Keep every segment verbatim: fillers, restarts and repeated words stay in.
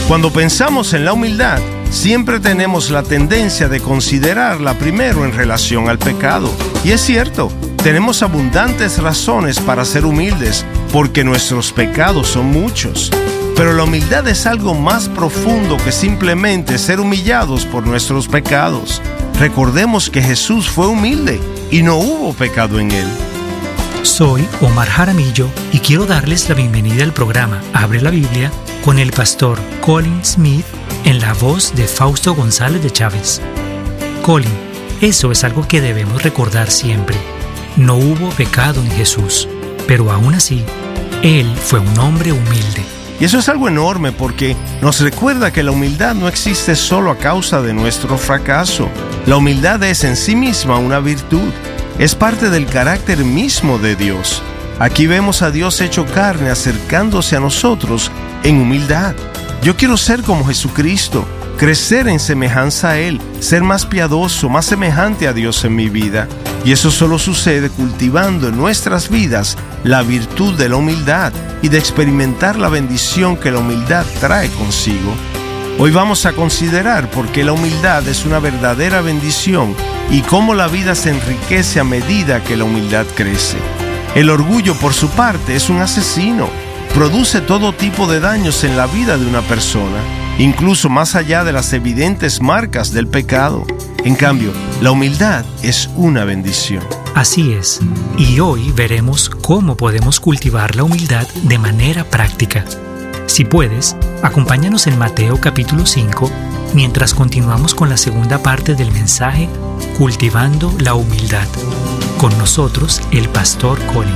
Cuando pensamos en la humildad, siempre tenemos la tendencia de considerarla primero en relación al pecado. Y es cierto, tenemos abundantes razones para ser humildes, porque nuestros pecados son muchos. Pero la humildad es algo más profundo que simplemente ser humillados por nuestros pecados. Recordemos que Jesús fue humilde y no hubo pecado en él. Soy Omar Jaramillo y quiero darles la bienvenida al programa Abre la Biblia con el pastor Colin Smith en la voz de Fausto González de Chávez. Colin, eso es algo que debemos recordar siempre. No hubo pecado en Jesús, pero aún así, Él fue un hombre humilde. Y eso es algo enorme porque nos recuerda que la humildad no existe solo a causa de nuestro fracaso. La humildad es en sí misma una virtud. Es parte del carácter mismo de Dios. Aquí vemos a Dios hecho carne acercándose a nosotros en humildad. Yo quiero ser como Jesucristo, crecer en semejanza a Él, ser más piadoso, más semejante a Dios en mi vida. Y eso solo sucede cultivando en nuestras vidas la virtud de la humildad y de experimentar la bendición que la humildad trae consigo. Hoy vamos a considerar por qué la humildad es una verdadera bendición y cómo la vida se enriquece a medida que la humildad crece. El orgullo, por su parte, es un asesino. Produce todo tipo de daños en la vida de una persona, incluso más allá de las evidentes marcas del pecado. En cambio, la humildad es una bendición. Así es, y hoy veremos cómo podemos cultivar la humildad de manera práctica. Si puedes, acompáñanos en Mateo capítulo cinco, mientras continuamos con la segunda parte del mensaje Cultivando la Humildad. Con nosotros, el pastor Colin.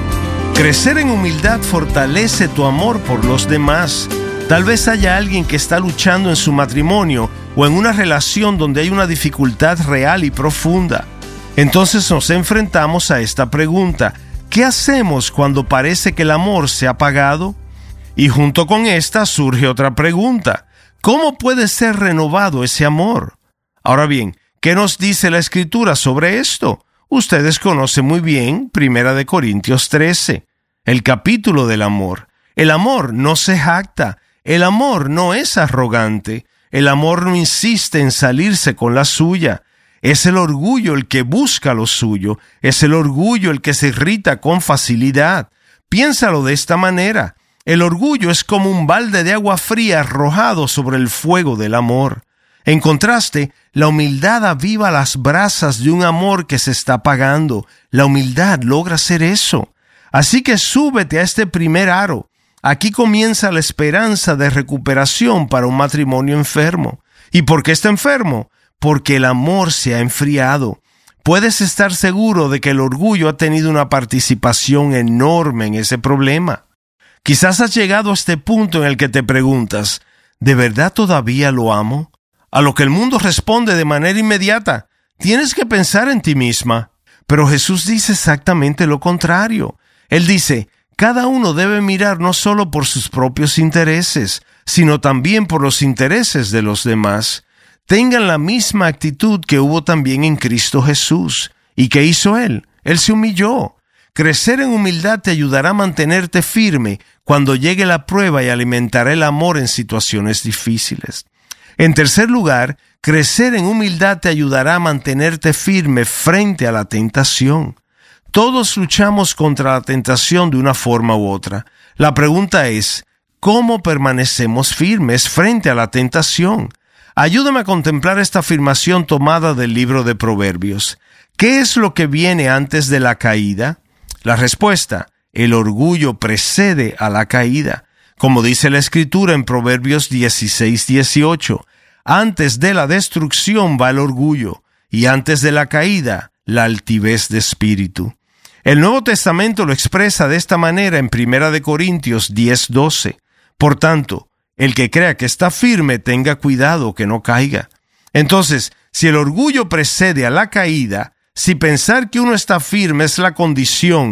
Crecer en humildad fortalece tu amor por los demás. Tal vez haya alguien que está luchando en su matrimonio o en una relación donde hay una dificultad real y profunda. Entonces nos enfrentamos a esta pregunta: ¿qué hacemos cuando parece que el amor se ha apagado? Y junto con esta surge otra pregunta: ¿cómo puede ser renovado ese amor? Ahora bien, ¿qué nos dice la Escritura sobre esto? Ustedes conocen muy bien Primera de Corintios trece, el capítulo del amor. El amor no se jacta, el amor no es arrogante, el amor no insiste en salirse con la suya. Es el orgullo el que busca lo suyo, es el orgullo el que se irrita con facilidad. Piénsalo de esta manera: el orgullo es como un balde de agua fría arrojado sobre el fuego del amor. En contraste, la humildad aviva las brasas de un amor que se está apagando. La humildad logra hacer eso. Así que súbete a este primer aro. Aquí comienza la esperanza de recuperación para un matrimonio enfermo. ¿Y por qué está enfermo? Porque el amor se ha enfriado. Puedes estar seguro de que el orgullo ha tenido una participación enorme en ese problema. Quizás has llegado a este punto en el que te preguntas: ¿de verdad todavía lo amo? A lo que el mundo responde de manera inmediata: tienes que pensar en ti misma. Pero Jesús dice exactamente lo contrario. Él dice: cada uno debe mirar no solo por sus propios intereses, sino también por los intereses de los demás. Tengan la misma actitud que hubo también en Cristo Jesús. ¿Y qué hizo Él? Él se humilló. Crecer en humildad te ayudará a mantenerte firme cuando llegue la prueba y alimentará el amor en situaciones difíciles. En tercer lugar, crecer en humildad te ayudará a mantenerte firme frente a la tentación. Todos luchamos contra la tentación de una forma u otra. La pregunta es: ¿cómo permanecemos firmes frente a la tentación? Ayúdame a contemplar esta afirmación tomada del libro de Proverbios. ¿Qué es lo que viene antes de la caída? La respuesta: el orgullo precede a la caída. Como dice la Escritura en Proverbios dieciséis dieciocho, antes de la destrucción va el orgullo, y antes de la caída, la altivez de espíritu. El Nuevo Testamento lo expresa de esta manera en Primera de Corintios diez doce. Por tanto, el que crea que está firme, tenga cuidado que no caiga. Entonces, si el orgullo precede a la caída, si pensar que uno está firme es la condición